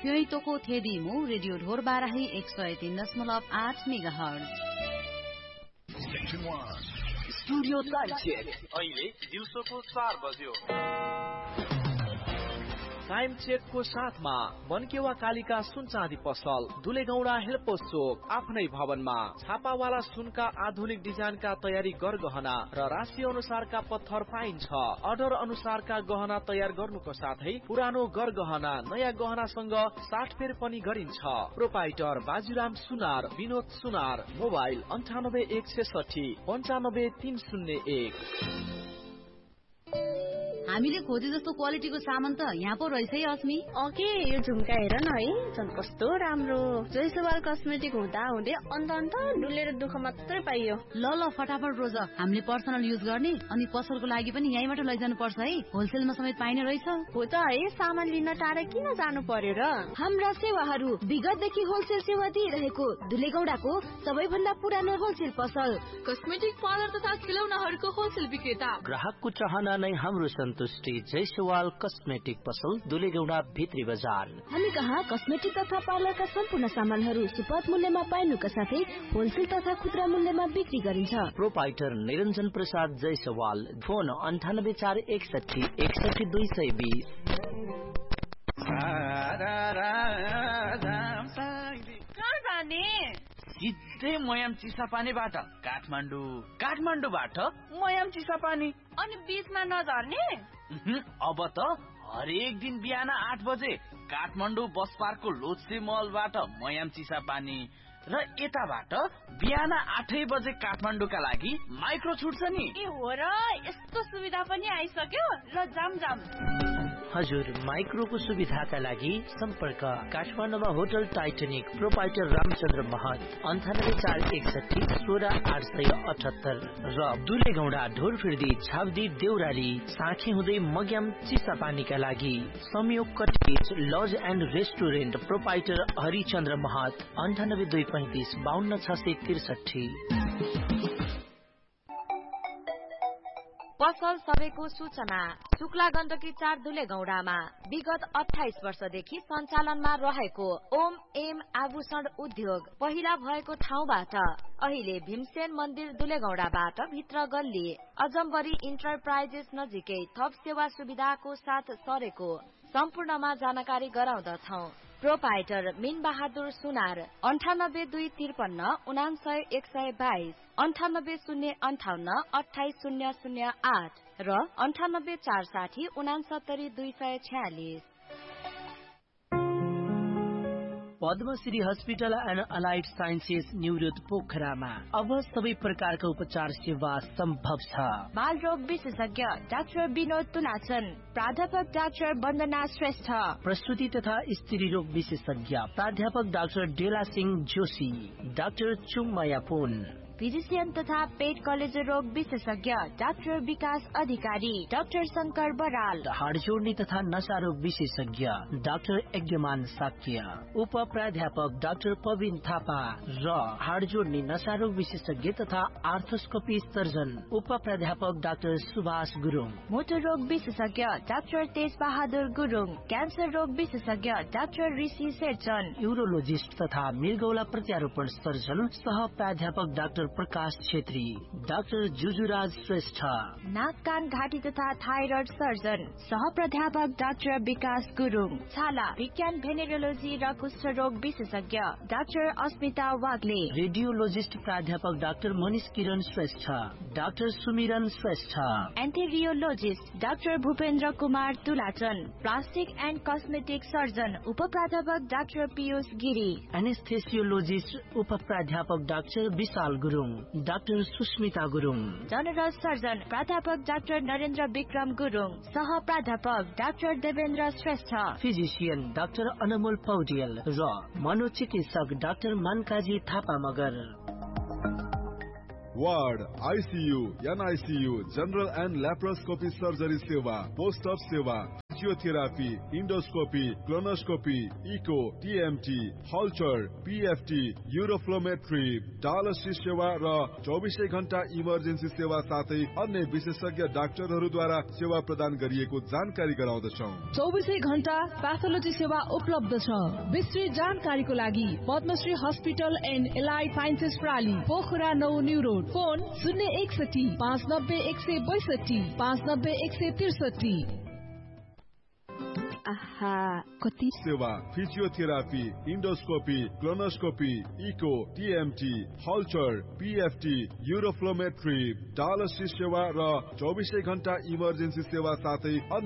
फ्योइतोको थेदिमु radio ढोर Barahi 103.8 megahertz. Studio time check अहिले दिउँसोको 4 बज्यो। टाइम चेकको साथमा मनकेवा कालिका सुन चाँदी पसल, दुलेगौडा हेल्पोस चोक, आफ्नै भवनमा छापावाला सुनका आधुनिक डिजाइनका तयारी गरगहना र राशि अनुसारका पत्थर पाइन्छ। अर्डर अनुसारका गहना तयार गर्नुको साथै पुरानो गरगहना नयाँ गहनासँग साटफेर पनि गरिन्छ। प्रोपाइटर बाजुराम सुनार, विनोद सुनार, मोबाइल 9816 95301। हामीले खोजे जस्तो क्वालिटीको सामान त यहाँ पो रहेछ है अस्मी। ओके, यो झुम्का हेर न है, झन् कस्तो राम्रो। जयसवाल कस्मेटिक हुँदा हुँदै अन्त डुलेर दुःख मात्रै पाइयो। ल फटाफट रोज, हामीले पर्सनल युज गर्ने अनि पसलको लागि पनि यहीँबाट लैजानु पर्छ है। होलसेलमा समेत पाइने रहेछ। हो त है, सामान लिन टाढा किन जानु पर्यो र। हाम्रा सेवाहरू विगतदेखि होलसेल सेवा दिइरहेको दुलेगौडाको सबैभन्दा पुरानो होलसेल पसल, कस्मेटिक पार्लर तथा खिलौनाहरूको होलसेल विक्रेता। ग्राहकको चाहना नै हाम्रो सन्तुष्टि। जयसवाल कस्मेटिक पसल, दुलेगौडा भित्री बजार। हामी कहाँ कस्मेटिक तथा पार्लरका सम्पूर्ण सामानहरू सुपथ मूल्यमा पाइनुका साथै होलसेल तथा खुद्रा मूल्यमा बिक्री गरिन्छ। प्रोपाइटर निरञ्जन प्रसाद जयसवाल, फोन 98461 61220। सिधै मयाम चिसापानीबाट काठमाडौँबाट मयाम चिसापानी। अनि बीचमा नझर्ने? अब त हरेक दिन बिहान 8 बजे काठमाडौँ बस पार्कको लोत्से मलबाट मयाम चिसापानी र यताबाट बिहान 8 बजे काठमाडौँका लागि माइक्रो छुट्छ नि। ए हो र, यस्तो सुविधा पनि आइसक्यो। ल जाम। हजुर, माइक्रोको सुविधाका लागि सम्पर्क काठमाडौँमा होटल टाइटनिक, प्रोपाइटर रामचन्द्र महत 98461 16878 र दुलेगौडा ढोरफिर्दी छाब्दी देउराली साँखी हुँदै मग्याम चिसापानीका लागि संयोग cottage laws and restaurant, proprietor Harichandra महत 98235 52663। पसल सबैको सूचना। शुक्ला गण्डकी 4 दुलेगौडामा विगत 28 वर्षदेखि सञ्चालनमा रहेको ओम एम आभूषण उद्योग पहिला भएको ठाउँबाट अहिले भीमसेन मन्दिर दुलेगौडाबाट भित्र गल्ली अजम्बरी इन्टरप्राइजेस नजिकै थप सेवा सुविधाको साथ सरेको सम्पूर्णमा जानकारी गराउँदछौ। प्रोपाइटर मीन बहादुर सुनार 98253 99122 98058 28008 र 98460 69246। Padmashri hospital and allied sciences New Road पोखरामा अब सबै प्रकारका उपचार सेवा सम्भव छ। बाल रोग विशेषज्ञ डाक्टर विनोद तुलाचन, प्राध्यापक डाक्टर वन्दना श्रेष्ठ, प्रसूति तथा स्त्री रोग विशेषज्ञ प्राध्यापक डाक्टर डेला सिंह जोशी, डाक्टर चुमया पुन, फिजिशियन तथा पेट कलेजो रोग विशेषज्ञ डाक्टर विकास अधिकारी, डाक्टर शंकर बराल, हाड जोड्ने तथा नशा रोग विशेषज्ञ डाक्टर यज्ञमान साक्य, उप प्राध्यापक डाक्टर पविन थापा र हाड जोड्ने नशा रोग विशेषज्ञ तथा आर्थोस्कोपी सर्जन उप प्राध्यापक डाक्टर सुभाष गुरुङ, मोटर रोग विशेषज्ञ डाक्टर तेज बहादुर गुरुङ, क्यान्सर रोग विशेषज्ञ डाक्टर ऋषि शेरचन, यूरोलोजिस्ट तथा मृगौला प्रत्यारोपण सर्जन सह प्राध्यापक डाक्टर प्रकाश छेत्री, डाक्टर जुजुराज श्रेष्ठ, नाक कान घाँटी तथा थाइरोइड सर्जन सह प्राध्यापक डाक्टर विकास गुरुङ, छाला विज्ञान भेनेरोलोजी र कुष्ठ रोग विशेषज्ञ डाक्टर अस्मिता वाग्ले, रेडियोलोजिस्ट प्राध्यापक डाक्टर मनिष किरण श्रेष्ठ, डाक्टर सुमिरन Shrestha, एन्थेरियोलोजिस्ट doctor Bhupendra Kumar तुलाचन, plastic and cosmetic surgeon उप प्राध्यापक डाक्टर पीयूष गिरी, एनेस्थेसियोलोजिस्ट उप प्राध्यापक डाक्टर विशाल Gurung, doctor Susmita Gurung, general surgeon प्राध्यापक डाक्टर नरेन्द्र विक्रम गुरुङ, सह प्राध्यापक doctor Devendra Shrestha, physician doctor अनमोल पौडेल र मनोचिकित्सक doctor मानकाजी Thapa Magar. Ward, ICU, NICU, general and laparoscopy surgery सेवा, पोस्ट अफ सेवा, physiotherapy, endoscopy, colonoscopy, eco, TMT, हल्चर, PFT, uroflowmetry, dialysis सेवा र 24 घण्टा इमर्जेन्सी सेवा साथै अन्य विशेषज्ञ डाक्टरहरूद्वारा सेवा प्रदान गरिएको जानकारी गराउँदछौ। 24 घण्टा प्याथोलोजी सेवा उपलब्ध छ। विस्तृत जानकारीको लागि Padmashri hospital and allied sciences प्राली, Pokhara 9 new road. Phone 061 590 162 590 163। आहा कति सेवा physiotherapy, endoscopy, colonoscopy, eco, TMT, हल्चर, PFT, uroflowmetry, dialysis सेवा र 24 घण्टा इमर्जेन्सी सेवा साथै